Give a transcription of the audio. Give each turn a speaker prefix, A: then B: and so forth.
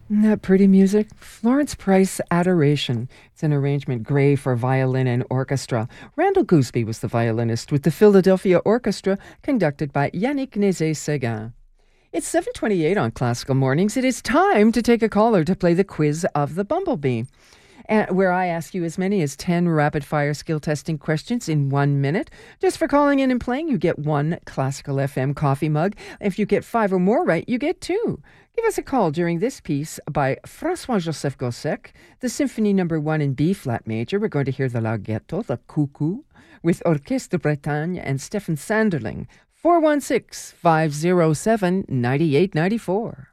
A: Isn't that pretty music? Florence Price Adoration. It's an arrangement Gray for violin and orchestra. Randall Gooseby was the violinist with the Philadelphia Orchestra, conducted by Yannick Nézet-Séguin. It's 7:28 on Classical Mornings. It is time to take a caller to play the quiz of the Bumblebee, where I ask you as many as 10 rapid-fire skill testing questions in 1 minute. Just for calling in and playing, you get one Classical FM coffee mug. If you get 5 or more right, you get 2. Give us a call during this piece by François-Joseph Gossec, the Symphony No. 1 in B-flat major. We're going to hear the Larghetto, the Cuckoo, with Orchestre Bretagne and Stefan Sanderling. 416-507-9894.